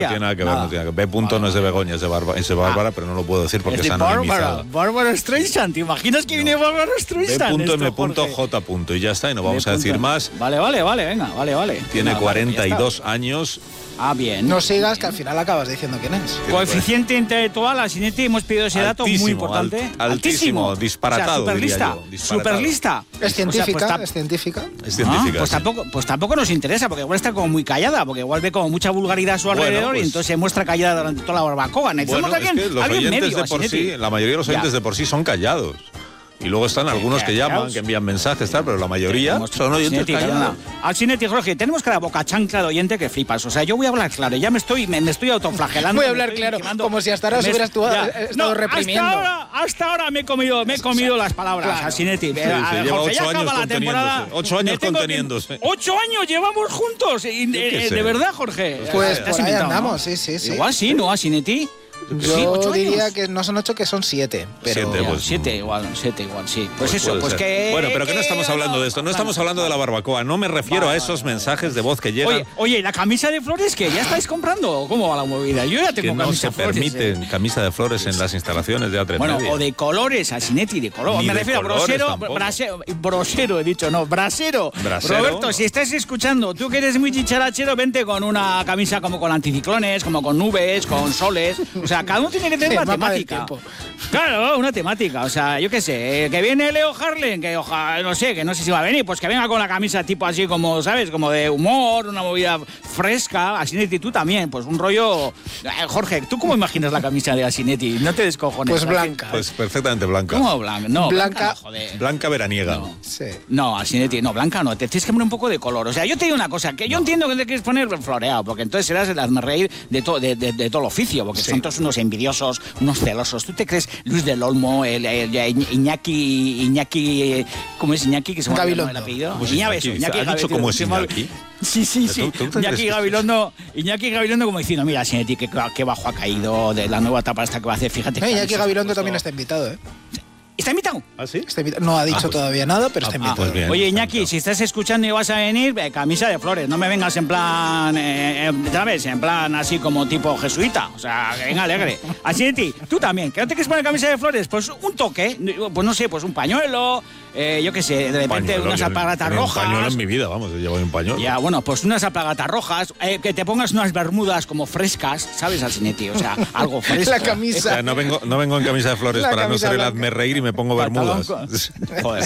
No tiene nada que ver, no tiene nada que ver. B. no es de Begoña, es de Bárbara, pero no lo puedo decir porque es anonimizado. Bárbara Streisand, ¿te imaginas que viene Bárbara Streisand? B.M.J. Y ya está, y no vamos a decir más. Vale, venga, vale. Tiene 42 años. Ah, bien. No sigas, que al final acabas diciendo quién es. Coeficiente intelectual, Asinetti, hemos pedido ese dato muy importante. Altísimo, disparatado, o sea, superlista, superlista. Es científica, es científica. Es científica. Pues tampoco nos interesa, porque igual está como muy callada, porque igual ve como mucha vulgaridad a su alrededor y entonces se muestra callada durante toda la barbacoa. Bueno, es que los oyentes de por sí, la mayoría de los oyentes de por sí son callados. Y luego están algunos que llaman, que envían mensajes, tal, pero la mayoría son oyentes callados. Asinetti, Jorge, tenemos que la boca chancla de oyente que flipas. O sea, yo voy a hablar claro, ya me estoy autoflagelando. Voy a hablar claro, como si hasta ahora hubieras estado reprimiendo. Hasta ahora me he comido las palabras, claro. Asinetti. Lleva 8 años conteniéndose. 8 años conteniéndose. 8 años llevamos juntos. De verdad, Jorge. Pues por ahí andamos, sí. Igual sí, ¿no, Asinetti? Yo diría que no son 8, que son 7. Pero 7 igual, sí. Pues eso, pues que... Bueno, pero que no estamos hablando de esto, no estamos hablando de la barbacoa, no me refiero a esos mensajes de voz que llegan... Oye, ¿la camisa de flores que ya estáis comprando? ¿Cómo va la movida? Yo ya tengo camisa de flores. Que no se permite camisa de flores en las instalaciones de A3 Bueno, Media. O de colores, Asinetti, de color. Me refiero a brasero, he dicho, no, brasero. Roberto, si estás escuchando, tú que eres muy chicharachero, vente con una camisa como con anticiclones, como con nubes, con soles. O sea, cada uno tiene que tener una temática. Claro, una temática. O sea, yo qué sé, que viene Leo Harlem, que no sé si va a venir, pues que venga con la camisa tipo así como, ¿sabes? Como de humor, una movida fresca. Asinetti, tú también, pues un rollo... Jorge, ¿tú cómo imaginas la camisa de Asinetti? No te descojones. Pues blanca. Pues perfectamente blanca. ¿Cómo blanca? No, blanca. Blanca veraniega. No, sí. No, Asinetti, no, blanca no. Te tienes que poner un poco de color. O sea, yo te digo una cosa, que yo entiendo que te quieres poner floreado, porque entonces serás el hazme de todo el oficio, porque son todos unos envidiosos, unos celosos. ¿Tú te crees Luis del Olmo, Iñaki, ¿cómo es Iñaki? Que se llama el apellido. Iñaki, ¿ha dicho cómo es Iñaki? Sí. Iñaki Gabilondo como diciendo, mira, Asinetti, qué bajo ha caído de la nueva etapa esta que va a hacer. Fíjate. Iñaki Gabilondo también está invitado, ¿eh? ¿Está invitado? ¿Ah, sí? No ha dicho todavía nada, pero está invitado. Pues bien, oye, Iñaki, si estás escuchando y vas a venir, camisa de flores. No me vengas en plan, ¿sabes? En plan así como tipo jesuita. O sea, que venga alegre. Asinetti, tú también. ¿Que no te quieres poner camisa de flores? Pues un toque. Pues no sé, pues un pañuelo. Yo qué sé, de repente unas alpargatas rojas. Un pañuelo en mi vida, vamos, llevo un pañuelo. Ya, bueno, pues unas alpargatas rojas. Que te pongas unas bermudas como frescas, ¿sabes, Asinetti? O sea, algo fresco. La camisa. O sea, no vengo en camisa de flores para no ser el hazme reír y me pongo bermudas. Joder.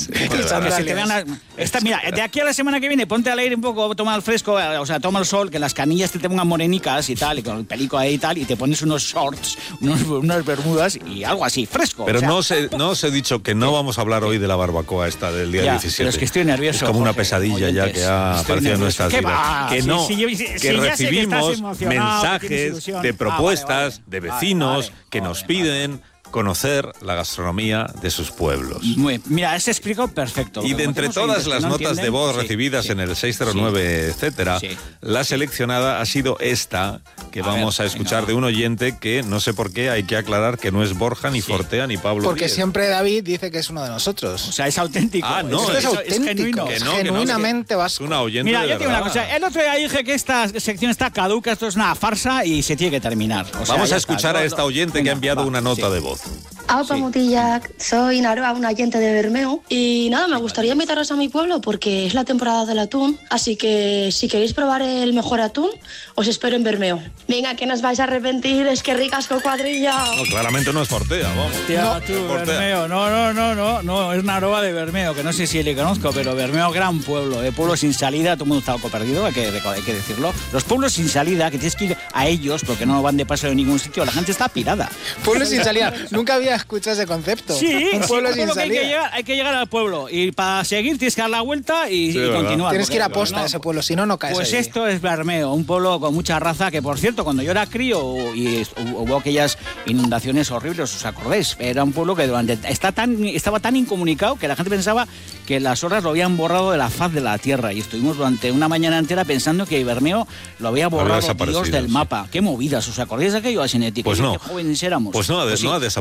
Mira, de aquí a la semana que viene, ponte al aire un poco, toma el fresco, o sea, toma el sol, que las canillas te pongan morenicas y tal, y con el pelico ahí y tal, y te pones unos shorts, unas bermudas y algo así, fresco. Pero o sea, no os he dicho que no vamos a hablar hoy de la barbacoa esta del día 17. Pero es que estoy nervioso. Es como una pesadilla ya que ha aparecido en nuestras vidas. Que recibimos mensajes de propuestas de vecinos que nos piden conocer la gastronomía de sus pueblos. Mira, ese explico perfecto. Y de entre todas las notas de voz recibidas en el 609, etcétera, la seleccionada ha sido esta, que vamos a escuchar de un oyente que, no sé por qué, hay que aclarar que no es Borja, ni Fortea, ni Pablo Porque Díez. Siempre David dice que es uno de nosotros. O sea, es auténtico. Ah, no, es auténtico. Es genuinamente vasco. Es una oyente. Mira, de yo te digo una cosa. El otro día dije que esta sección está caduca, esto es una farsa y se tiene que terminar. O sea, vamos a escuchar a esta oyente que ha enviado una nota de voz. Aupa Mutillac, soy Naroa, una oyente de Bermeo. Y nada, me gustaría invitaros a mi pueblo porque es la temporada del atún. Así que si queréis probar el mejor atún, os espero en Bermeo. Venga, que no os vais a arrepentir, es que ricasco cuadrilla. No, claramente no es Fortea, vamos. Tía, tú, Bermeo. No, es Naroa de Bermeo, que no sé si le conozco, pero Bermeo, gran pueblo, pueblo sin salida, todo el mundo está algo perdido, hay que decirlo. Los pueblos sin salida, que tienes que ir a ellos porque no van de paso de ningún sitio, la gente está pirada. Pueblos sin salida, nunca había escuchado ese concepto. Sí, un pueblo sin salida. Hay que llegar al pueblo y para seguir tienes que dar la vuelta y continuar. Tienes que ir a posta a ese pueblo, si no, no caes. Pues allí. esto es Bermeo, un pueblo con mucha raza que, por cierto, cuando yo era crío y hubo aquellas inundaciones horribles, ¿os acordáis? Era un pueblo que estaba tan incomunicado que la gente pensaba que las horas lo habían borrado de la faz de la tierra y estuvimos durante una mañana entera pensando que Bermeo lo había borrado Dios del mapa. Qué movidas, ¿os acordáis de aquello, Asinetti? Pues no. Qué jóvenes éramos. Pues no ha desaparecido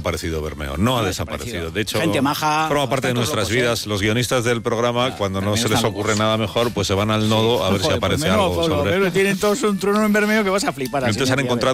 Bermeo, no ha desaparecido. De hecho, gente maja, forma parte de nuestras vidas. Los guionistas del programa, cuando no se les ocurre nada mejor, pues se van al nodo a ver si aparece algo sobre... Tienen todos un trono en Bermeo que vas a flipar. Entonces han encontrado